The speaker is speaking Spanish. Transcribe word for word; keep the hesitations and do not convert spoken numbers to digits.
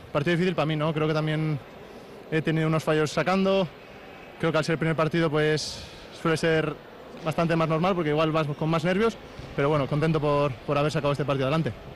partido difícil para mí, ¿no? Creo que también he tenido unos fallos sacando. Creo que al ser el primer partido pues suele ser bastante más normal porque igual vas con más nervios, pero bueno, contento por, por haber sacado este partido adelante.